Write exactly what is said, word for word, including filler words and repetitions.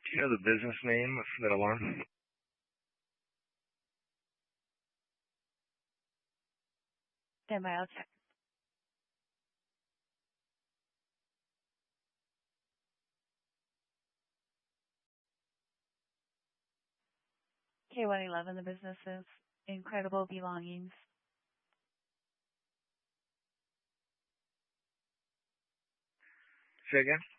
Do you know the business name of that alarm? Stand by, I'll check. K one eleven, the business is Incredible Belongings. Say again?